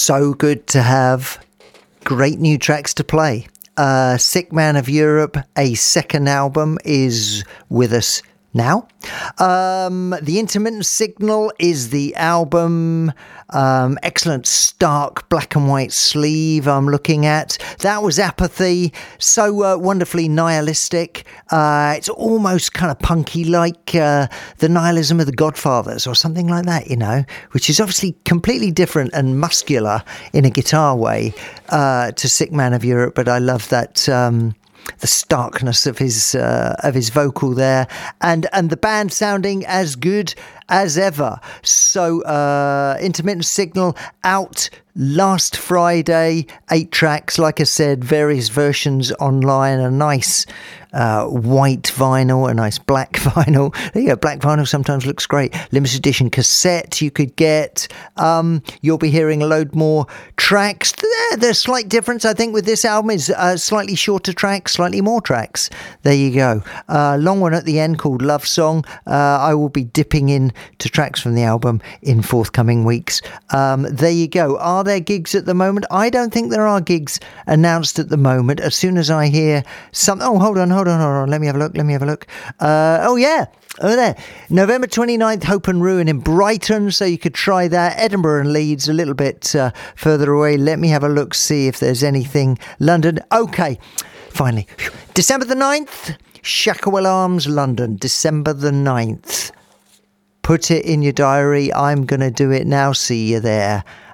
so good to have great new tracks to play. Sick Man of Europe, a second album, is with us now. The Intermittent Signal is the album. Excellent stark black and white sleeve I'm looking at. That was Apathy, so wonderfully nihilistic. It's almost kind of punky, like the nihilism of the Godfathers or something like that, you know, which is obviously completely different and muscular in a guitar way to Sick Man of Europe. But I love that the starkness of his vocal there, and the band sounding as good as ever. So Intermittent Signal out last Friday, 8 tracks, like I said, various versions online, a nice white vinyl, a nice black vinyl. There you go, black vinyl sometimes looks great. Limited edition cassette you could get. You'll be hearing a load more tracks. There's slight difference, I think, with this album is slightly shorter tracks, slightly more tracks. There you go. Long one at the end called Love Song. I will be dipping in to tracks from the album in forthcoming weeks. There you go. Are there gigs at the moment? I don't think there are gigs announced at the moment. As soon as I hear something... Oh, hold on. Let me have a look. Oh, yeah. Oh, there. November 29th, Hope and Ruin in Brighton, so you could try that. Edinburgh and Leeds, a little bit further away. Let me have a look, see if there's anything. London. Okay, finally. December the 9th, Shacklewell Arms, London. December the 9th. Put it in your diary. I'm going to do it now. See you there.